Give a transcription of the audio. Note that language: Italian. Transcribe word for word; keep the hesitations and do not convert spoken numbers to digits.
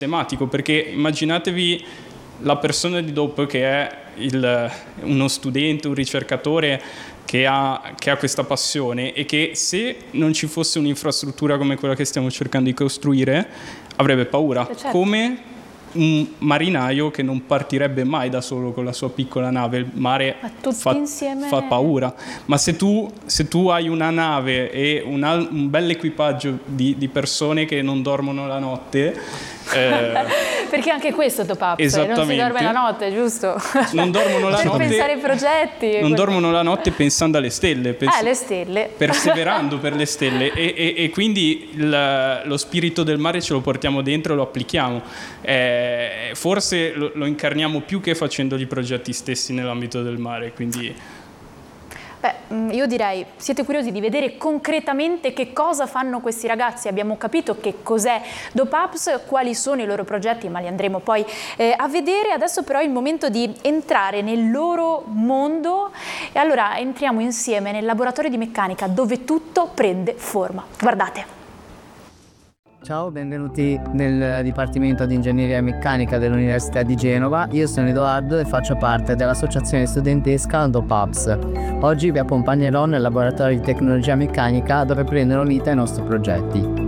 tematico, perché immaginatevi la persona di dopo che è il, uno studente, un ricercatore che ha, che ha questa passione, e che se non ci fosse un'infrastruttura come quella che stiamo cercando di costruire avrebbe paura, certo. Come un marinaio che non partirebbe mai da solo con la sua piccola nave. Il mare fa, insieme... fa paura, ma se tu, se tu hai una nave e un, un bel equipaggio di, di persone che non dormono la notte, eh, perché anche questo top up, non si dorme la notte, giusto? Non dormono la per notte, pensare ai progetti. Non dormono la notte pensando alle stelle, pens- eh, le stelle. perseverando per le stelle, e, e, e quindi il, lo spirito del mare ce lo portiamo dentro e lo applichiamo. Eh, forse lo, lo incarniamo più che facendo i progetti stessi nell'ambito del mare, quindi... Beh, io direi, siete curiosi di vedere concretamente che cosa fanno questi ragazzi? Abbiamo capito che cos'è DOPAPS, quali sono i loro progetti, ma li andremo poi eh, a vedere. Adesso però è il momento di entrare nel loro mondo, e allora entriamo insieme nel laboratorio di meccanica dove tutto prende forma. Guardate. Ciao, benvenuti nel Dipartimento di Ingegneria Meccanica dell'Università di Genova. Io sono Edoardo e faccio parte dell'associazione studentesca DOPAPS. Oggi vi accompagnerò nel laboratorio di tecnologia meccanica dove prendono vita i nostri progetti.